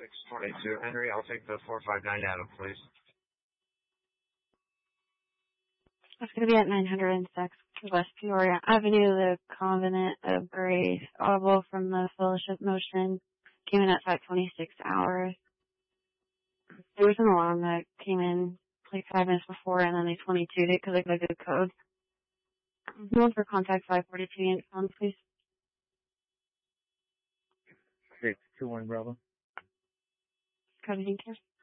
622. Henry, I'll take the 459 Adam, please. It's going to be at 906 West Peoria Avenue, the Covenant of Grace. Audible from the Fellowship Motion came in at 5:26 hours. There was an alarm that came in like 5 minutes before, and then they 22'd it because they got a good code. No for contact 542 unit phone, please. 621 Bravo. Code, thank you.